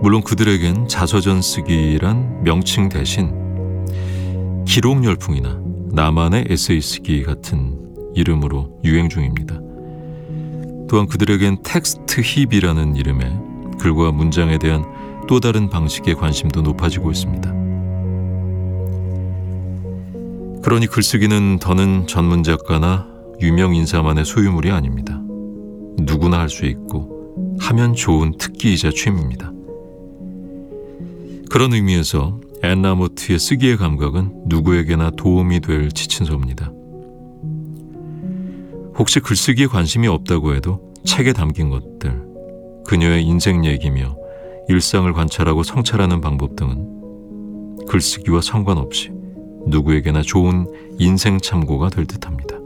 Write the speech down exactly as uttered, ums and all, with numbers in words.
물론 그들에겐 자서전 쓰기란 명칭 대신 기록 열풍이나 나만의 에세이 쓰기 같은 이름으로 유행 중입니다. 또한 그들에겐 텍스트 힙이라는 이름의 글과 문장에 대한 또 다른 방식의 관심도 높아지고 있습니다. 그러니 글쓰기는 더는 전문 작가나 유명 인사만의 소유물이 아닙니다. 누구나 할 수 있고 하면 좋은 특기이자 취미입니다. 그런 의미에서 앤 라모트의 쓰기의 감각은 누구에게나 도움이 될 지친서입니다. 혹시 글쓰기에 관심이 없다고 해도 책에 담긴 것들, 그녀의 인생 얘기며 일상을 관찰하고 성찰하는 방법 등은 글쓰기와 상관없이 누구에게나 좋은 인생 참고가 될 듯합니다.